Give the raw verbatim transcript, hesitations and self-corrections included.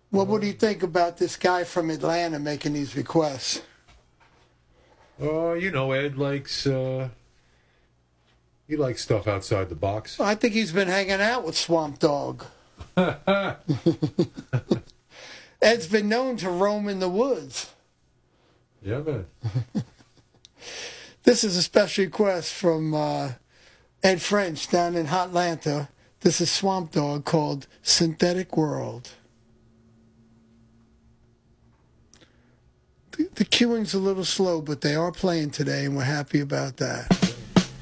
Well, what do you think about this guy from Atlanta making these requests? Oh, uh, you know, Ed likes uh, he likes stuff outside the box. I think he's been hanging out with Swamp Dogg. Ed's been known to roam in the woods. Yeah, man. This is a special request from uh, Ed French down in Hotlanta. This is Swamp Dogg called Synthetic World. The, the queuing's a little slow, but they are playing today, and we're happy about that.